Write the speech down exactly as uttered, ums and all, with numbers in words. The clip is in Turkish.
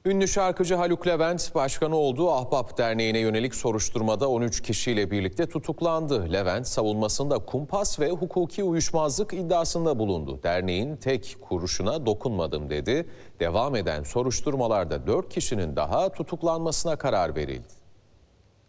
Ünlü şarkıcı Haluk Levent, başkanı olduğu Ahbap Derneği'ne yönelik soruşturmada on üç kişiyle birlikte tutuklandı. Levent, savunmasında kumpas ve hukuki uyuşmazlık iddiasında bulundu. Derneğin tek kuruşuna dokunmadım dedi. Devam eden soruşturmalarda dört kişinin daha tutuklanmasına karar verildi.